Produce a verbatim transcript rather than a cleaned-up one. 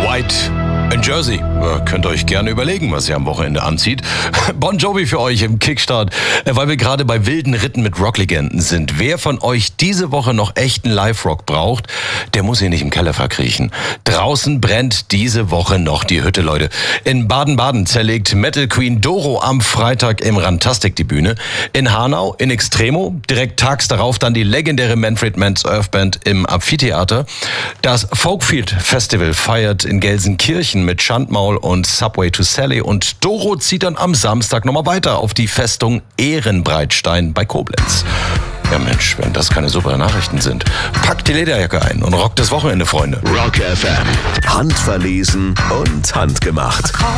White in Jersey. Ihr könnt euch gerne überlegen, was ihr am Wochenende anzieht. Bon Jovi für euch im Kickstart, weil wir gerade bei wilden Ritten mit Rocklegenden sind. Wer von euch diese Woche noch echten Live-Rock braucht, der muss hier nicht im Keller verkriechen. Draußen brennt diese Woche noch die Hütte, Leute. In Baden-Baden zerlegt Metal Queen Doro am Freitag im Rantastic die Bühne. In Hanau, in Extremo, direkt tags darauf dann die legendäre Manfred Mann's Earth Band im Amphitheater. Das Folkfield Festival feiert in Gelsenkirchen mit Schandmaul und Subway to Sally, und Doro zieht dann am Samstag nochmal weiter auf die Festung Ehrenbreitstein bei Koblenz. Ja Mensch, wenn das keine super Nachrichten sind. Packt die Lederjacke ein und rockt das Wochenende, Freunde. Rock F M. Handverlesen und handgemacht.